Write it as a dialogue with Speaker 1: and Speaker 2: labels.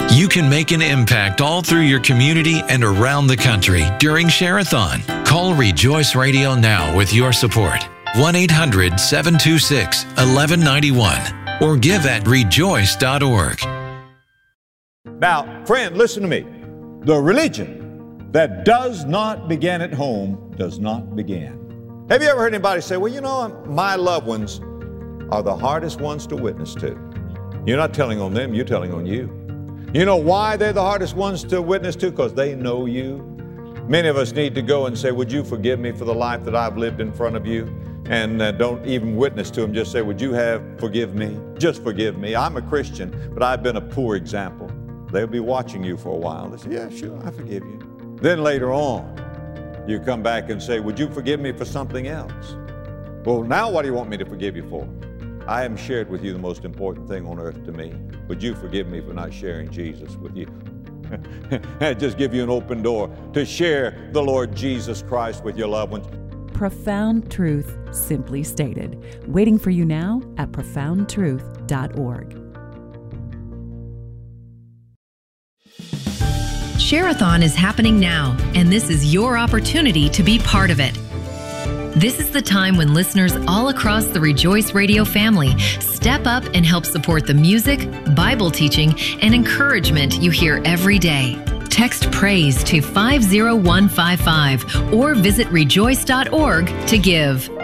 Speaker 1: You can make an impact all through your community and around the country during Share-a-thon. Call Rejoice Radio now with your support. 1-800-726-1191 or give at rejoice.org.
Speaker 2: Now, friend, listen to me. The religion that does not begin at home does not begin. Have you ever heard anybody say, well, you know, my loved ones are the hardest ones to witness to? You're not telling on them, you're telling on you. You know why they're the hardest ones to witness to? Because they know you. Many of us need to go and say, would you forgive me for the life that I've lived in front of you? And don't even witness to them. Just say, would you forgive me? Just forgive me. I'm a Christian, but I've been a poor example. They'll be watching you for a while. They say, yeah, sure, I forgive you. Then later on, you come back and say, would you forgive me for something else? Well, now what do you want me to forgive you for? I haven't shared with you the most important thing on earth to me. Would you forgive me for not sharing Jesus with you? Just give you an open door to share the Lord Jesus Christ with your loved ones.
Speaker 3: Profound truth, simply stated. Waiting for you now at profoundtruth.org.
Speaker 4: Share-a-thon is happening now, and this is your opportunity to be part of it. This is the time when listeners all across the Rejoice Radio family step up and help support the music, Bible teaching, and encouragement you hear every day. Text PRAISE to 50155 or visit rejoice.org to give.